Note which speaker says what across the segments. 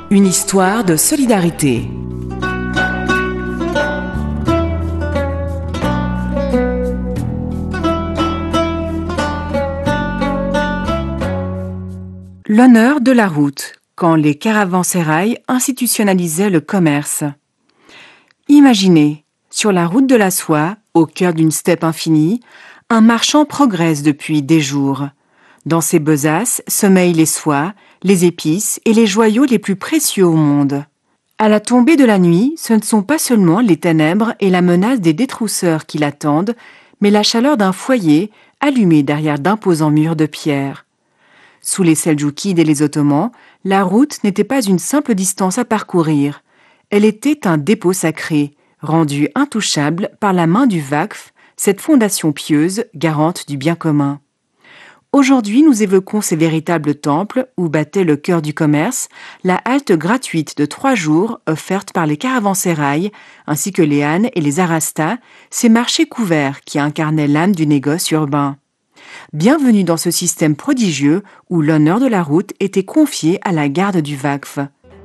Speaker 1: Une histoire de solidarité. L'honneur de la route, quand les caravansérails institutionnalisaient le commerce. Imaginez, sur la route de la soie, au cœur d'une steppe infinie, un marchand progresse depuis des jours. Dans ses besaces sommeillent les soies, les épices et les joyaux les plus précieux au monde. À la tombée de la nuit, ce ne sont pas seulement les ténèbres et la menace des détrousseurs qui l'attendent, mais la chaleur d'un foyer allumé derrière d'imposants murs de pierre. Sous les Seldjoukides et les Ottomans, la route n'était pas une simple distance à parcourir. Elle était un dépôt sacré, rendu intouchable par la main du Vakf, cette fondation pieuse, garante du bien commun. Aujourd'hui, nous évoquons ces véritables temples où battait le cœur du commerce, la halte gratuite de 3 jours offerte par les caravansérails, ainsi que les ânes et les arastas, ces marchés couverts qui incarnaient l'âme du négoce urbain. Bienvenue dans ce système prodigieux où l'honneur de la route était confié à la garde du Vakf.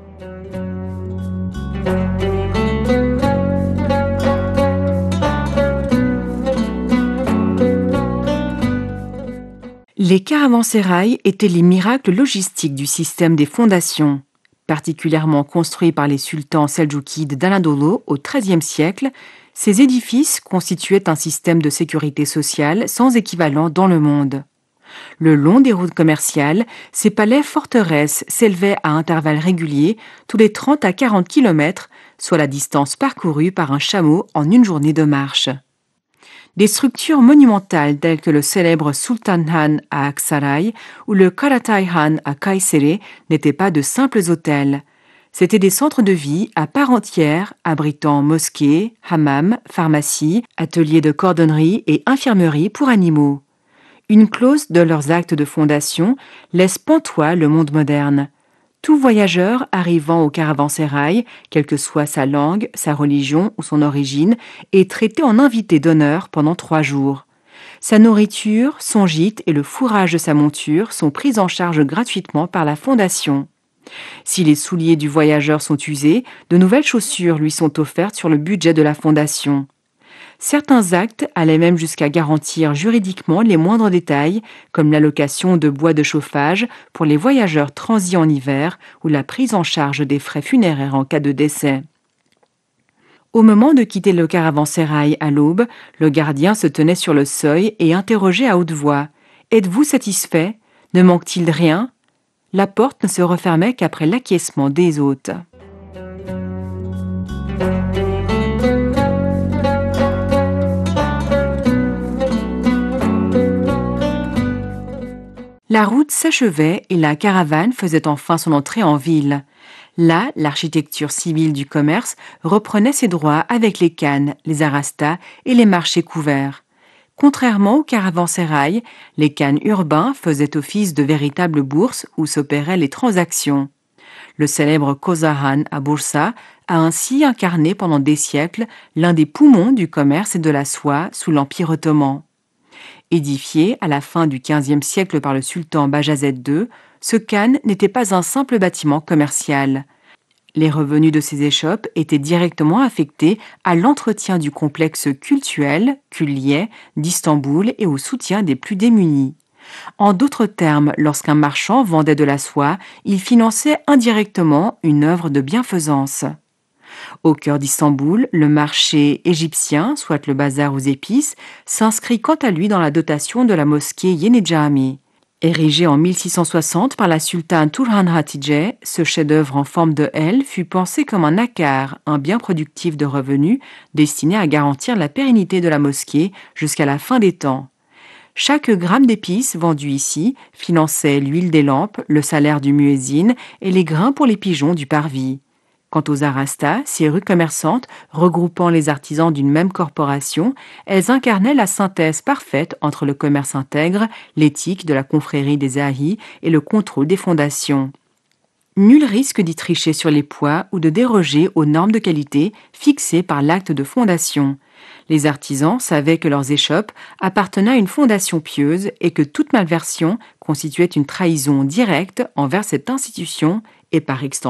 Speaker 1: Les caravansérails étaient les miracles logistiques du système des fondations. Particulièrement construits par les sultans seldjoukides d'Anadolu au XIIIe siècle, ces édifices constituaient un système de sécurité sociale sans équivalent dans le monde. Le long des routes commerciales, ces palais-forteresses s'élevaient à intervalles réguliers, tous les 30 à 40 kilomètres, soit la distance parcourue par un chameau en une journée de marche. Des structures monumentales telles que le célèbre Sultan Han à Aksaray ou le Karatay Han à Kayseri n'étaient pas de simples hôtels. C'étaient des centres de vie à part entière, abritant mosquées, hammams, pharmacies, ateliers de cordonnerie et infirmeries pour animaux. Une clause de leurs actes de fondation laisse pantois le monde moderne. Tout voyageur arrivant au caravansérail, quelle que soit sa langue, sa religion ou son origine, est traité en invité d'honneur pendant 3 jours. Sa nourriture, son gîte et le fourrage de sa monture sont pris en charge gratuitement par la fondation. Si les souliers du voyageur sont usés, de nouvelles chaussures lui sont offertes sur le budget de la fondation. Certains actes allaient même jusqu'à garantir juridiquement les moindres détails, comme l'allocation de bois de chauffage pour les voyageurs transis en hiver ou la prise en charge des frais funéraires en cas de décès. Au moment de quitter le caravansérail à l'aube, le gardien se tenait sur le seuil et interrogeait à haute voix « Êtes-vous satisfait ? Ne manque-t-il rien ?» La porte ne se refermait qu'après l'acquiescement des hôtes. La route s'achevait et la caravane faisait enfin son entrée en ville. Là, l'architecture civile du commerce reprenait ses droits avec les khanes, les arastas et les marchés couverts. Contrairement aux caravansérails, les khanes urbains faisaient office de véritables bourses où s'opéraient les transactions. Le célèbre Koza Han à Bursa a ainsi incarné pendant des siècles l'un des poumons du commerce et de la soie sous l'Empire ottoman. Édifié à la fin du XVe siècle par le sultan Bajazet II, ce khan n'était pas un simple bâtiment commercial. Les revenus de ces échoppes étaient directement affectés à l'entretien du complexe cultuel, Külliye, d'Istanbul et au soutien des plus démunis. En d'autres termes, lorsqu'un marchand vendait de la soie, il finançait indirectement une œuvre de bienfaisance. Au cœur d'Istanbul, le marché égyptien, soit le bazar aux épices, s'inscrit quant à lui dans la dotation de la mosquée Yeni Cami. Érigé en 1660 par la sultane Turhan Hatice, ce chef-d'œuvre en forme de L fut pensé comme un akar, un bien productif de revenus destiné à garantir la pérennité de la mosquée jusqu'à la fin des temps. Chaque gramme d'épices vendu ici finançait l'huile des lampes, le salaire du muezzin et les grains pour les pigeons du parvis. Quant aux arastas, ces rues commerçantes, regroupant les artisans d'une même corporation, elles incarnaient la synthèse parfaite entre le commerce intègre, l'éthique de la confrérie des Ahis et le contrôle des fondations. Nul risque d'y tricher sur les poids ou de déroger aux normes de qualité fixées par l'acte de fondation. Les artisans savaient que leurs échoppes appartenaient à une fondation pieuse et que toute malversion constituait une trahison directe envers cette institution et par extension